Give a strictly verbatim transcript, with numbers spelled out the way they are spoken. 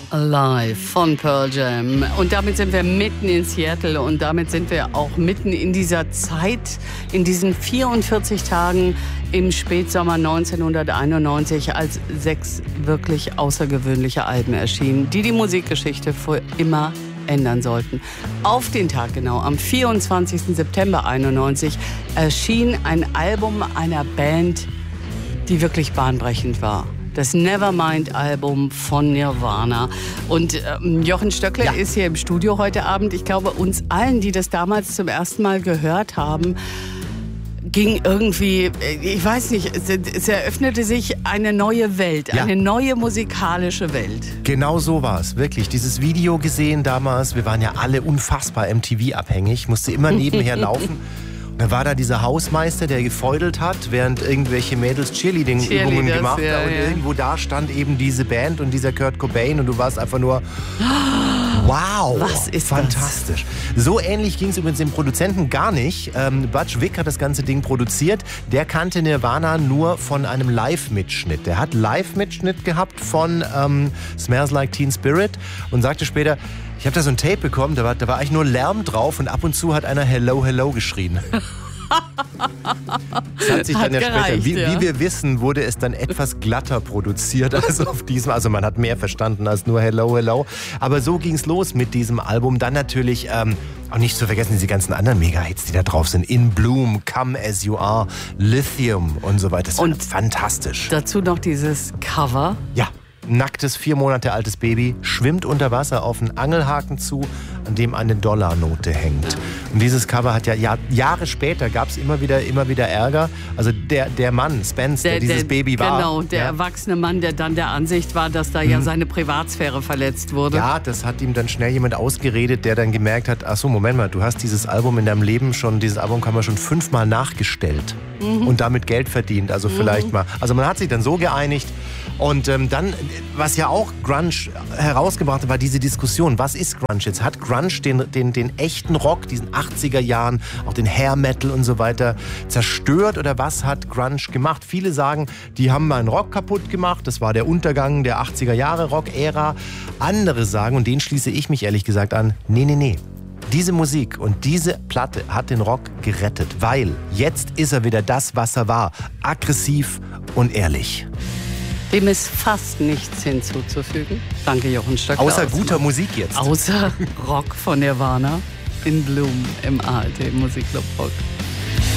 Alive von Pearl Jam. Und damit sind wir mitten in Seattle und damit sind wir auch mitten in dieser Zeit, in diesen vierundvierzig Tagen im Spätsommer neunzehnhunderteinundneunzig, als sechs wirklich außergewöhnliche Alben erschienen, die die Musikgeschichte für immer ändern sollten. Auf den Tag genau, am vierundzwanzigsten September einundneunzig, erschien ein Album einer Band, die wirklich bahnbrechend war. Das Nevermind-Album von Nirvana. Und ähm, Jochen Stöckle ja. ist hier im Studio heute Abend. Ich glaube, uns allen, die das damals zum ersten Mal gehört haben, ging irgendwie, ich weiß nicht, es, es eröffnete sich eine neue Welt, ja. eine neue musikalische Welt. Genau so war es, wirklich. Dieses Video gesehen damals, wir waren ja alle unfassbar M T V-abhängig, musste immer nebenher laufen. Da war da dieser Hausmeister, der gefeudelt hat, während irgendwelche Mädels Cheerleading-Übungen gemacht ja, haben. Und ja. irgendwo da stand eben diese Band und dieser Kurt Cobain und du warst einfach nur, wow, was ist fantastisch. Das? So ähnlich ging es übrigens dem Produzenten gar nicht. Ähm, Butch Vig hat das ganze Ding produziert. Der kannte Nirvana nur von einem Live-Mitschnitt. Der hat Live-Mitschnitt gehabt von ähm, Smells Like Teen Spirit und sagte später, ich habe da so ein Tape bekommen, da war, da war eigentlich nur Lärm drauf und ab und zu hat einer Hello, Hello geschrien. Das hat sich dann hat ja gereicht, später, wie, ja. wie wir wissen, wurde es dann etwas glatter produziert als auf diesem. Also man hat mehr verstanden als nur Hello, Hello. Aber so ging es los mit diesem Album. Dann natürlich, ähm, auch nicht zu vergessen, diese ganzen anderen Mega-Hits, die da drauf sind. In Bloom, Come As You Are, Lithium und so weiter. Das war und fantastisch. Dazu noch dieses Cover. Ja. Nacktes, vier Monate altes Baby schwimmt unter Wasser auf einen Angelhaken zu, an dem eine Dollarnote hängt. Und dieses Cover hat ja Jahr, Jahre später gab es immer wieder, immer wieder Ärger. Also der, der Mann, Spence, der, der dieses der, Baby war. Genau, der ja. erwachsene Mann, der dann der Ansicht war, dass da ja mhm. seine Privatsphäre verletzt wurde. Ja, das hat ihm dann schnell jemand ausgeredet, der dann gemerkt hat, ach so, Moment mal, du hast dieses Album in deinem Leben schon, dieses Album kann man schon fünfmal nachgestellt mhm. und damit Geld verdient. Also vielleicht mhm. mal. Also man hat sich dann so geeinigt. Und ähm, dann, was ja auch Grunge herausgebracht hat, war diese Diskussion, was ist Grunge jetzt? Hat Grunge den, den, den echten Rock, diesen achtziger Jahren, auch den Hair Metal und so weiter, zerstört oder was hat Grunge gemacht? Viele sagen, die haben meinen Rock kaputt gemacht, das war der Untergang der achtziger Jahre Rock-Ära. Andere sagen, und den schließe ich mich ehrlich gesagt an, nee, nee, nee. Diese Musik und diese Platte hat den Rock gerettet, weil jetzt ist er wieder das, was er war. Aggressiv und ehrlich. Dem ist fast nichts hinzuzufügen. Danke, Jochen Stöckle. Außer guter Musik jetzt. Außer Rock von Nirvana in Bloom im A R T Musikclub Rock.